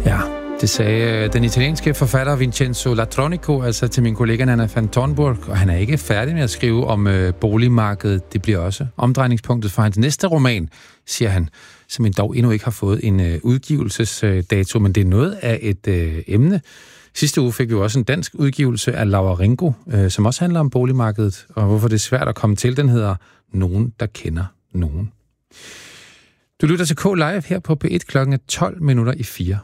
Ja, det sagde den italienske forfatter Vincenzo Latronico, altså til min kollega Nana van Tornburg, og han er ikke færdig med at skrive om boligmarkedet. Det bliver også omdrejningspunktet for hans næste roman, siger han, som dog endnu ikke har fået en udgivelsesdato, men det er noget af et emne. Sidste uge fik vi jo også en dansk udgivelse af Laura Ringo, som også handler om boligmarkedet, og hvorfor det er svært at komme til. Den hedder Nogen, der kender nogen. Du lytter til K Live her på P1 klokken 4:12.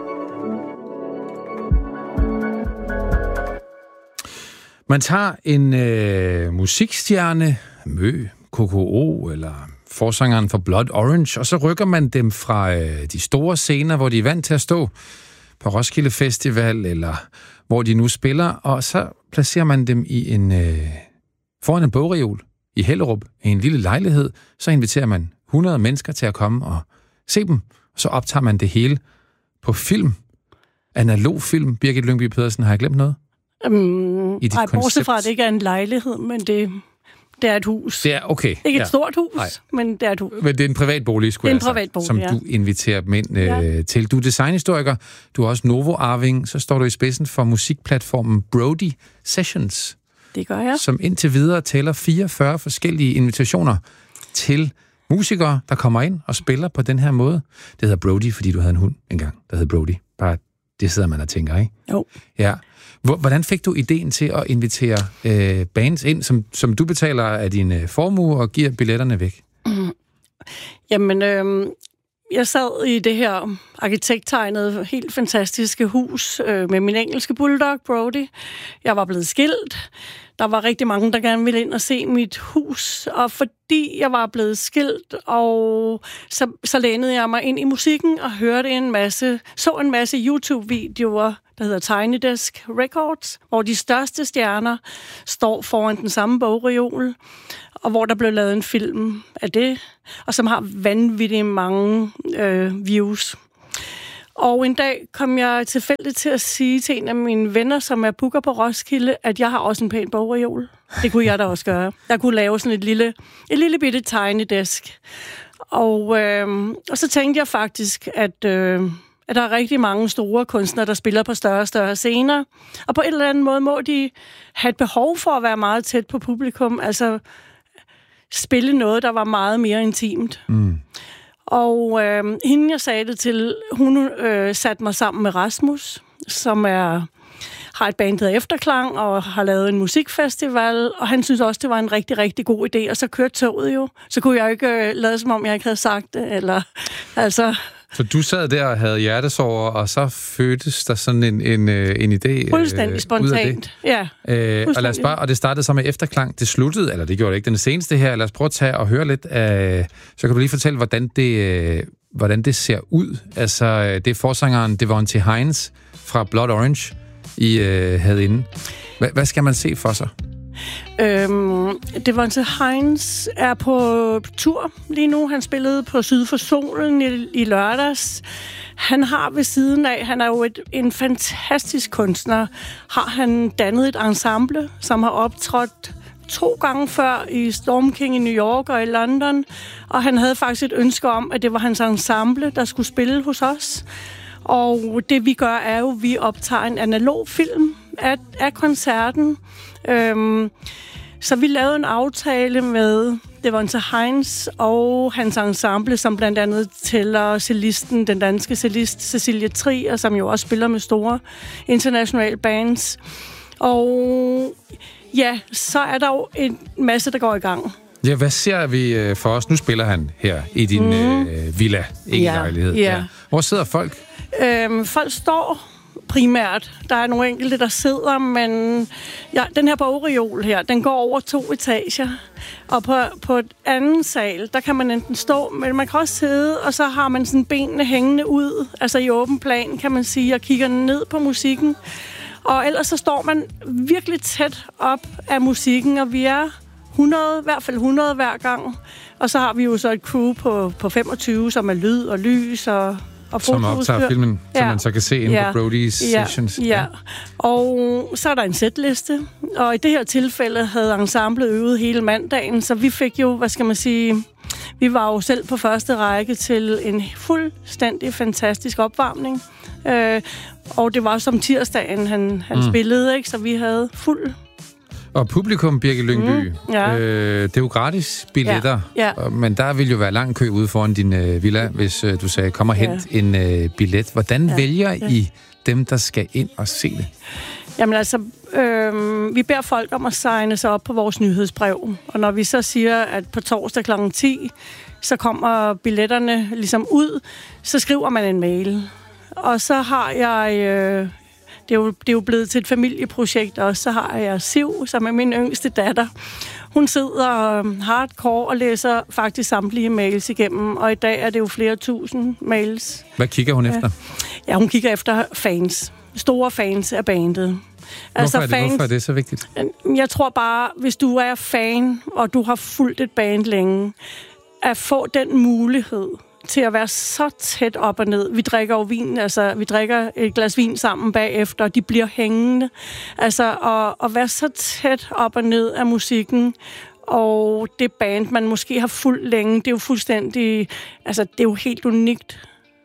Man tager en musikstjerne, Mø, KKO eller forsangeren for Blood Orange, og så rykker man dem fra de store scener, hvor de er vant til at stå på Roskilde Festival, eller hvor de nu spiller, og så placerer man dem i foran en bogreol i Hellerup, i en lille lejlighed. Så inviterer man 100 mennesker til at komme og se dem, og så optager man det hele på film. Analog film. Birgit Lyngby Pedersen, har jeg glemt noget? Nej, bortset fra, at det ikke er en lejlighed, men det er et hus. Det er okay. Ikke et stort hus, men det er et hus. Men det er en privat bolig, skulle jeg sige, privat bolig, som du inviterer dem ind til. Du er designhistoriker, du er også Novo-arving, så står du i spidsen for musikplatformen Brody Sessions. Det gør jeg. Som indtil videre tæller 44 forskellige invitationer til musikere, der kommer ind og spiller på den her måde. Det hedder Brody, fordi du havde en hund engang, der hed Brody. Bare det sidder man og tænker, ikke? Jo. Ja. Hvordan fik du ideen til at invitere bands ind, som du betaler af din formue og giver billetterne væk? Jamen, jeg sad i det her arkitekttegnede, helt fantastiske hus med min engelske bulldog, Brody. Jeg var blevet skilt. Der var rigtig mange, der gerne ville ind og se mit hus, og fordi jeg var blevet skilt, og så lænede jeg mig ind i musikken og hørte en masse YouTube-videoer, der hedder Tiny Desk Records, hvor de største stjerner står foran den samme bogreol, og hvor der blev lavet en film af det, og som har vanvittigt mange views. Og en dag kom jeg tilfældigt til at sige til en af mine venner, som er booker på Roskilde, at jeg har også en pæn bogreol. Det kunne jeg da også gøre. Jeg kunne lave sådan et lille bitte tiny desk. Og så tænkte jeg faktisk, at der er rigtig mange store kunstnere, der spiller på større og større scener. Og på en eller anden måde må de have et behov for at være meget tæt på publikum. Altså spille noget, der var meget mere intimt. Mm. Og hende, jeg sagde det til, hun satte mig sammen med Rasmus, som har et band, der hedder Efterklang, og har lavet en musikfestival, og han synes også, det var en rigtig, rigtig god idé, og så kørte toget jo. Så kunne jeg ikke lade som om, jeg ikke havde sagt det, eller altså... Så du sad der og havde hjertesorger, og så fødtes der sådan en idé fuldstændig spontant, ja. Og det startede så med Efterklang. Det sluttede, eller det gjorde det ikke, den seneste her. Lad os prøve at tage og høre lidt af... Så kan du lige fortælle, hvordan det ser ud. Altså, det er forsangeren Devonte Hines fra Blood Orange, I havde inde. Hvad skal man se for sig? Devonte Hines er på tur lige nu. Han spillede på Syd for Solen i lørdags. Han har ved siden af, han er jo en fantastisk kunstner, har han dannet et ensemble, som har optrådt 2 gange før i Storm King i New York og i London. Og han havde faktisk et ønske om, at det var hans ensemble, der skulle spille hos os. Og det vi gør er jo, at vi optager en analog film af koncerten. Så vi lavede en aftale med Devonte Hines og hans ensemble, som blandt andet tæller cellisten, den danske cellist Cecilie Trier, som jo også spiller med store internationale bands. Og ja, så er der jo en masse, der går i gang. Ja, hvad ser vi for os? Nu spiller han her i din villa, ikke lejlighed. Ja. Hvor sidder folk? Folk står primært. Der er nogle enkelte, der sidder, men den her bogreol her, den går over 2 etager. Og på et anden sal, der kan man enten stå, men man kan også sidde, og så har man sådan benene hængende ud, altså i åben plan, kan man sige, og kigger ned på musikken. Og ellers så står man virkelig tæt op af musikken, og vi er 100, i hvert fald 100 hver gang. Og så har vi jo så et crew på 25, som er lyd og lys og som optager filmen, som man så kan se inde på Brody's Sessions. Ja. Og så er der en setliste, og i det her tilfælde havde ensemblet øvet hele mandagen, så vi fik jo, Vi var jo selv på første række til en fuldstændig fantastisk opvarmning. Og det var som tirsdagen, han spillede, ikke? Så vi havde fuld. Og publikum, Birgit Lyngby, det er jo gratis billetter, men der vil jo være lang kø ude foran din villa, hvis du sagde, kom og hent en billet. Hvordan vælger I dem, der skal ind og se det? Jamen altså, vi beder folk om at signe sig op på vores nyhedsbrev, og når vi så siger, at på torsdag kl. 10, så kommer billetterne ligesom ud, så skriver man en mail. Og så har jeg... Det er jo blevet til et familieprojekt også. Så har jeg Siv, som er min yngste datter. Hun sidder hardcore og læser faktisk samtlige mails igennem, og i dag er det jo flere tusind mails. Hvad kigger hun efter? Ja, hun kigger efter fans. Store fans af bandet. Hvorfor er det så vigtigt? Jeg tror bare, hvis du er fan, og du har fulgt et band længe, at få den mulighed til at være så tæt op og ned. Vi drikker jo vin, altså vi drikker et glas vin sammen bagefter, og de bliver hængende. Altså at være så tæt op og ned af musikken, og det band, man måske har fulgt længe, det er jo fuldstændig, altså det er jo helt unikt.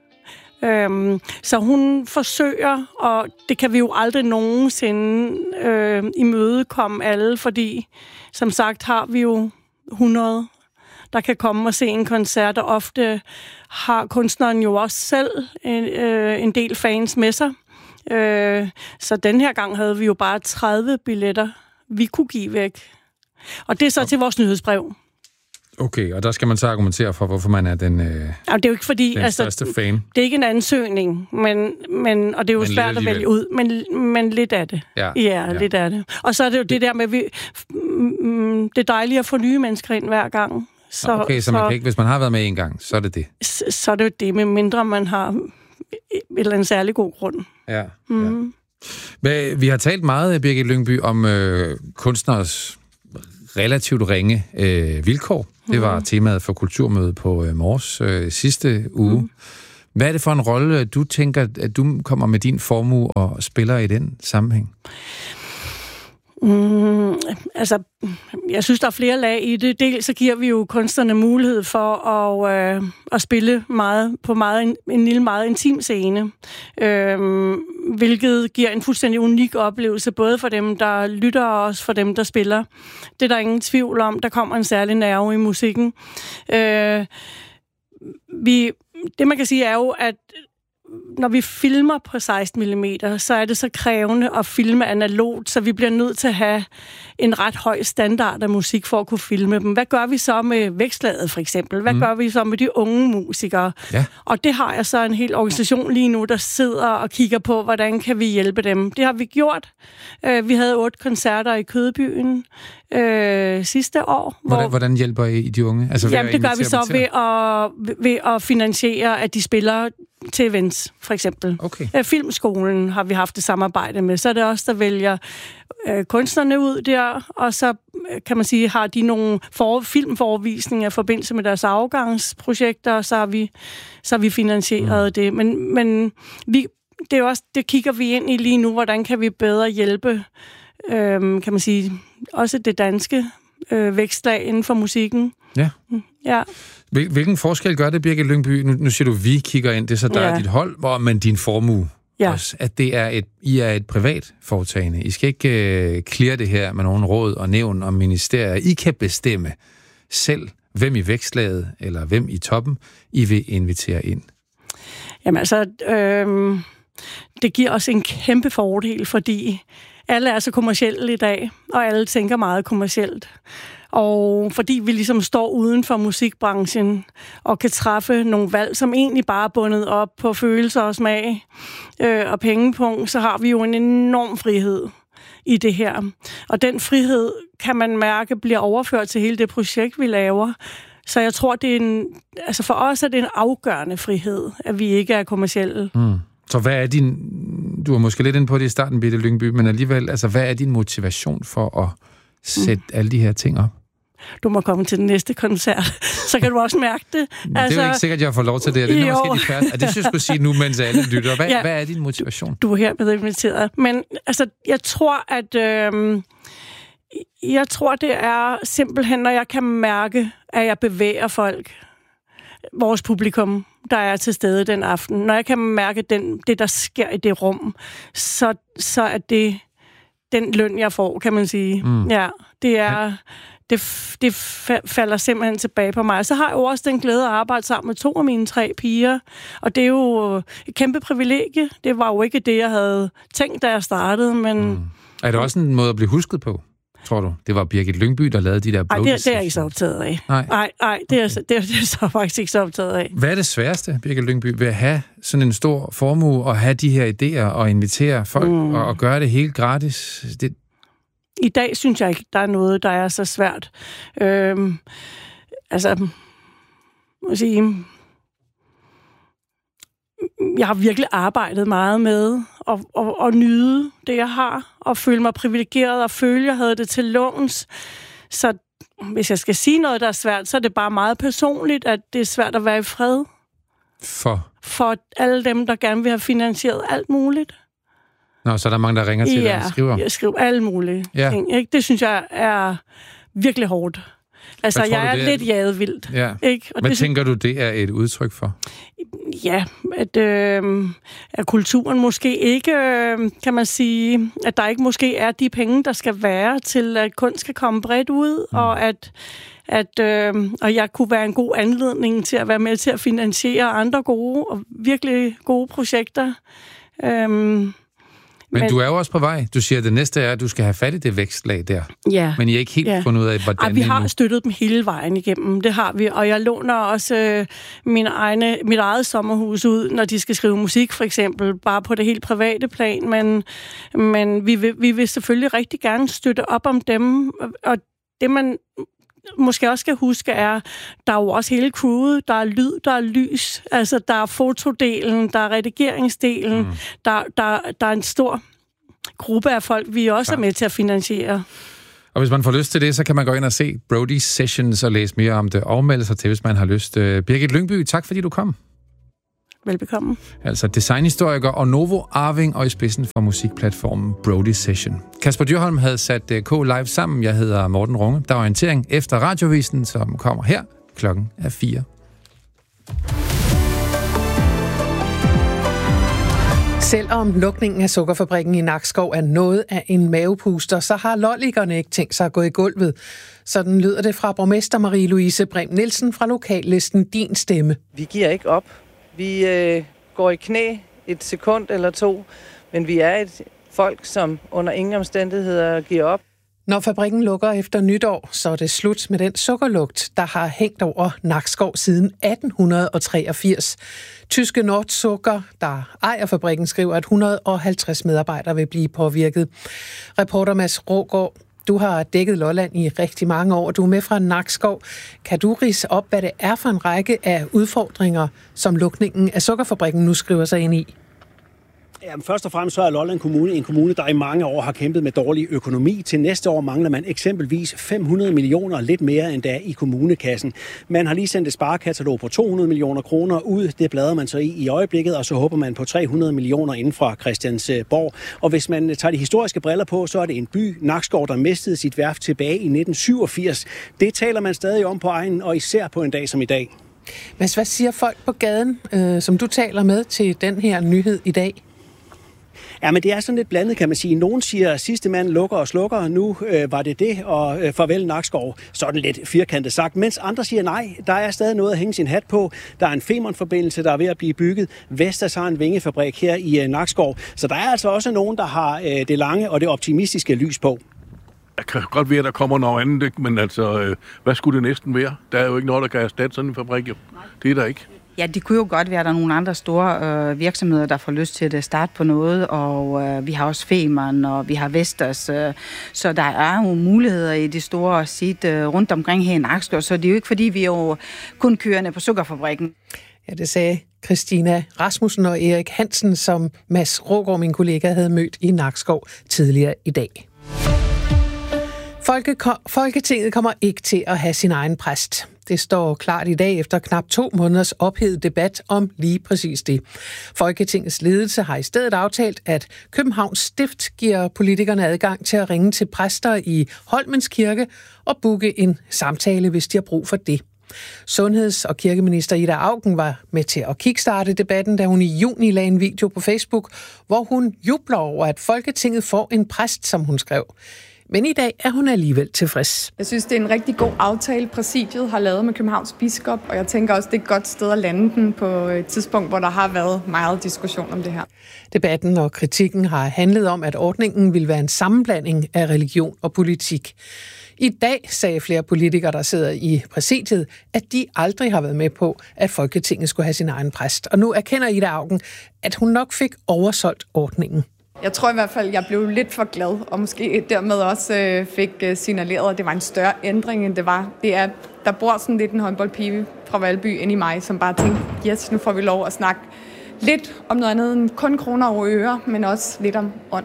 Så hun forsøger, og det kan vi jo aldrig nogensinde imødekomme alle, fordi som sagt har vi jo 100 der kan komme og se en koncert, og ofte har kunstneren jo også selv en del fans med sig. Så den her gang havde vi jo bare 30 billetter, vi kunne give væk. Og det er så til vores nyhedsbrev. Okay, og der skal man så argumentere for, hvorfor man er den, det er jo ikke fordi, den største fan. Det er ikke en ansøgning, men og det er jo svært at vælge ud, men lidt af det. Ja, lidt af det. Og så er det jo det der med, det er dejligt at få nye mennesker ind hver gang. Så man kan ikke, hvis man har været med en gang, så er det det. Så er det jo det, med mindre man har et eller andet særlig god grund. Ja. Vi har talt meget, Birgit Lyngby, om kunstners relativt ringe vilkår. Det var temaet for kulturmødet på Mors sidste uge. Hvad er det for en rolle, du tænker, at du kommer med din formue og spiller i den sammenhæng? Altså, jeg synes, der er flere lag i det. Dels så giver vi jo kunstnerne mulighed for at spille på en lille, meget intim scene, hvilket giver en fuldstændig unik oplevelse, både for dem, der lytter, og også for dem, der spiller. Det er der ingen tvivl om. Der kommer en særlig nerve i musikken. Det, man kan sige, er jo, at når vi filmer på 16 mm, så er det så krævende at filme analogt, så vi bliver nødt til at have en ret høj standard af musik for at kunne filme dem. Hvad gør vi så med vækslaget, for eksempel? Hvad gør vi så med de unge musikere? Ja. Og det har jeg så en hel organisation lige nu, der sidder og kigger på, hvordan kan vi hjælpe dem. Det har vi gjort. Vi havde 8 koncerter i Kødbyen sidste år. Hvordan hjælper I de unge? Altså, jamen, det gør vi så ved at finansiere, at de spiller til events, for eksempel. Okay. Filmskolen har vi haft et samarbejde med. Så er det også, der vælger kunstnerne ud der, og så kan man sige, har de nogle filmforvisninger i forbindelse med deres afgangsprojekter, og så har vi finansieret det. Men det er også, det kigger vi ind i lige nu, hvordan kan vi bedre hjælpe, kan man sige, også det danske vækstlag inden for musikken. Ja. Ja. Hvilken forskel gør det, Birgit Lyngby? Nu siger du, vi kigger ind, det er så der er dit hold, men din formue også, at I er et privat foretagende. I skal ikke clear det her med nogen råd og nævn og ministerier. I kan bestemme selv, hvem i vækstlaget eller hvem i toppen, I vil invitere ind. Jamen altså, det giver os en kæmpe fordel, fordi alle er så kommercielle i dag, og alle tænker meget kommercielt. Og fordi vi ligesom står uden for musikbranchen og kan træffe nogle valg, som egentlig bare er bundet op på følelser og smag og pengepunkt, så har vi jo en enorm frihed i det her. Og den frihed, kan man mærke, bliver overført til hele det projekt, vi laver. Så jeg tror, for os er det en afgørende frihed, at vi ikke er kommercielle. Så hvad er du var måske lidt inde på det i starten, Birgit Lyngby, men alligevel, altså hvad er din motivation for at sætte alle de her ting op? Du må komme til den næste koncert, så kan du også mærke det. Det er jo ikke sikkert, at jeg får lov til det. Det er måske de færdige. Det synes jeg skulle sige nu, mens alle lytter. Hvad er din motivation? Du er hermed inviteret. Men altså, jeg tror, det er simpelthen, når jeg kan mærke, at jeg bevæger folk. vores publikum, der er til stede den aften. Når jeg kan mærke det, der sker i det rum, så er det den løn, jeg får, kan man sige. Ja, det er... Det falder simpelthen tilbage på mig. Så har jeg jo også den glæde at arbejde sammen med 2 af mine 3 piger, og det er jo et kæmpe privilegie. Det var jo ikke det, jeg havde tænkt, da jeg startede, men... Er det også en måde at blive husket på, tror du? Det var Birgit Lyngby, der lavede de der Brody Sessions. Det er jeg ikke så optaget af. Nej, det er så faktisk ikke så optaget af. Hvad er det sværeste, Birgit Lyngby, ved at have sådan en stor formue, og have de her idéer, og invitere folk, og gøre det helt gratis? I dag synes jeg ikke, der er noget, der er så svært. Må sige, jeg har virkelig arbejdet meget med at nyde det, jeg har, og føle mig privilegeret, og føle, jeg havde det til låns. Så hvis jeg skal sige noget, der er svært, så er det bare meget personligt, at det er svært at være i fred. For alle dem, der gerne vil have finansieret alt muligt. Nå, så er der mange, der ringer til dig og skriver? Ja, jeg skriver alle mulige ting. Ikke? Det synes jeg er virkelig hårdt. Altså, jeg er lidt jadevildt. Ja. Ikke? Hvad tænker du, det er et udtryk for? Ja, at kulturen måske ikke, kan man sige, at der ikke måske er de penge, der skal være til, at kunst skal komme bredt ud, og jeg kunne være en god anledning til at være med til at finansiere andre gode og virkelig gode projekter. Men du er jo også på vej. Du siger, at det næste er, at du skal have fat i det vækstlag der. Ja. Men I har ikke helt fundet ud af, hvordan vi har støttet dem hele vejen igennem. Det har vi. Og jeg låner også mit eget sommerhus ud, når de skal skrive musik, for eksempel. Bare på det helt private plan. Men vi vil selvfølgelig rigtig gerne støtte op om dem. Og det, man måske også skal huske, er, der er jo også hele crewet. Der er lyd, der er lys. Altså, der er fotodelen, der er redigeringsdelen. Der er en stor gruppe af folk, vi også er med til at finansiere. Og hvis man får lyst til det, så kan man gå ind og se Brody Sessions og læse mere om det, og melde sig til, hvis man har lyst. Birgit Lyngby, tak fordi du kom. Velbekomme. Altså designhistoriker og Novo-arving og i spidsen for musikplatformen Brody Session. Kasper Dyrholm havde sat K Live sammen. Jeg hedder Morten Runge. Der er orientering efter radiovisen, som kommer her. Klokken er 4. Selvom lukningen af sukkerfabrikken i Nakskov er noget af en mavepuster, så har lollikerne ikke tænkt sig at gå i gulvet. Sådan lyder det fra borgmester Marie-Louise Brehm Nielsen fra lokallisten Din Stemme. Vi giver ikke op. Vi går i knæ et sekund eller 2, men vi er et folk, som under ingen omstændigheder giver op. Når fabrikken lukker efter nytår, så er det slut med den sukkerlugt, der har hængt over Nakskov siden 1883. Tyske Nordsukker, der ejer fabrikken, skriver, at 150 medarbejdere vil blive påvirket. Reporter Mads Rågaard, du har dækket Lolland i rigtig mange år. Du er med fra Nakskov. Kan du ridse op, hvad det er for en række af udfordringer, som lukningen af sukkerfabrikken nu skriver sig ind i? Jamen, først og fremmest så er Lolland Kommune en kommune, der i mange år har kæmpet med dårlig økonomi. Til næste år mangler man eksempelvis 500 millioner, lidt mere end der i kommunekassen. Man har lige sendt et sparekatalog på 200 millioner kroner ud. Det bladrer man så i øjeblikket, og så håber man på 300 millioner inden fra Christiansborg. Og hvis man tager de historiske briller på, så er det en by, Nakskov, der mistede sit værft tilbage i 1987. Det taler man stadig om på egnen, og især på en dag som i dag. Men hvad siger folk på gaden, som du taler med til den her nyhed i dag? Ja, men det er sådan lidt blandet, kan man sige. Nogen siger, at sidste mand lukker og slukker. Nu var det, og farvel Nakskov. Sådan lidt firkantet sagt. Mens andre siger nej, der er stadig noget at hænge sin hat på. Der er en Femern-forbindelse, der er ved at blive bygget. Vestas har en vingefabrik her i Nakskov. Så der er altså også nogen, der har det lange og det optimistiske lys på. Det kan godt være, at der kommer noget andet, ikke? Men altså, hvad skulle det næsten være? Der er jo ikke noget, der kan erstatte sådan en fabrik. Jo. Det er der ikke. Ja, det kunne jo godt være, at der er nogle andre store virksomheder, der får lyst til at starte på noget, og vi har også Femern, og vi har Vestas, så der er jo muligheder i de store sit rundt omkring her i Nakskov, så det er jo ikke, fordi vi er jo kun kørende på sukkerfabrikken. Ja, det sagde Christina Rasmussen og Erik Hansen, som Mads Rågaard, min kollega, havde mødt i Nakskov tidligere i dag. Folketinget kommer ikke til at have sin egen præst. Det står klart i dag efter knap 2 måneders ophedet debat om lige præcis det. Folketingets ledelse har i stedet aftalt, at Københavns Stift giver politikerne adgang til at ringe til præster i Holmens Kirke og booke en samtale, hvis de har brug for det. Sundheds- og kirkeminister Ida Auken var med til at kickstarte debatten, da hun i juni lagde en video på Facebook, hvor hun jubler over, at Folketinget får en præst, som hun skrev. Men i dag er hun alligevel tilfreds. Jeg synes, det er en rigtig god aftale, præsidiet har lavet med Københavns biskop, og jeg tænker også, det er et godt sted at lande den på et tidspunkt, hvor der har været meget diskussion om det her. Debatten og kritikken har handlet om, at ordningen vil være en sammenblanding af religion og politik. I dag sagde flere politikere, der sidder i præsidiet, at de aldrig har været med på, at Folketinget skulle have sin egen præst. Og nu erkender Ida Auken, at hun nok fik oversolgt ordningen. Jeg tror i hvert fald, jeg blev lidt for glad, og måske dermed også fik signaleret, at det var en større ændring, end det var. Der bor sådan lidt en håndboldpige fra Valby inde i mig, som bare tænkte, yes, nu får vi lov at snakke lidt om noget andet end kun kroner og øre, men også lidt om ånd.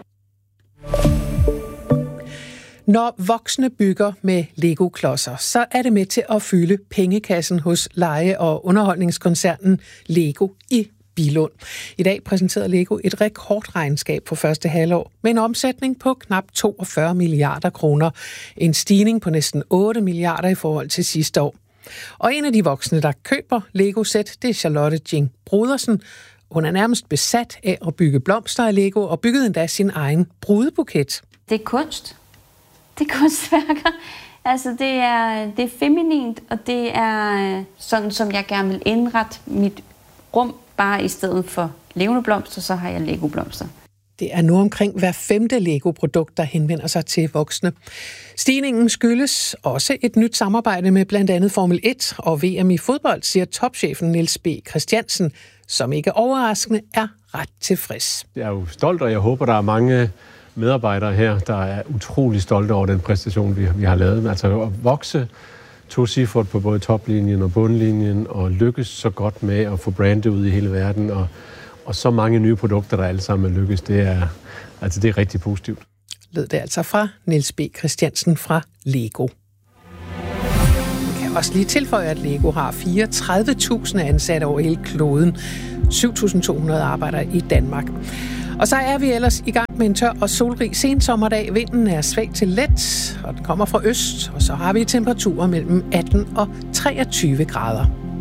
Når voksne bygger med Lego-klodser, så er det med til at fylde pengekassen hos lege- og underholdningskoncernen Lego i Billund. I dag præsenterede Lego et rekordregnskab for første halvår med en omsætning på knap 42 milliarder kroner. En stigning på næsten 8 milliarder i forhold til sidste år. Og en af de voksne, der køber Lego-sæt, det er Charlotte Jing Brodersen. Hun er nærmest besat af at bygge blomster af Lego og byggede endda sin egen brudebuket. Det er kunst. Det er kunstværker. Altså, det er feminint, og det er sådan, som jeg gerne vil indrette mit rum. Bare i stedet for levende blomster, så har jeg Lego-blomster. Det er nu omkring hver 5. Lego-produkt, der henvender sig til voksne. Stigningen skyldes også et nyt samarbejde med blandt andet Formel 1 og VM i fodbold, siger topchefen Niels B. Christiansen, som ikke overraskende er ret tilfreds. Jeg er jo stolt, og jeg håber, der er mange medarbejdere her, der er utrolig stolte over den præstation, vi har lavet. Altså at vokse tocifret på både toplinjen og bundlinjen, og lykkes så godt med at få brandet ud i hele verden, og så mange nye produkter, der alle sammen lykkes, det er rigtig positivt. Lød det altså fra Niels B. Christiansen fra Lego. Jeg kan også lige tilføje, at Lego har 34.000 ansatte over hele kloden. 7.200 arbejder i Danmark. Og så er vi ellers i gang med en tør og solrig sensommerdag. Vinden er svag til let, og den kommer fra øst, og så har vi temperaturer mellem 18 og 23 grader.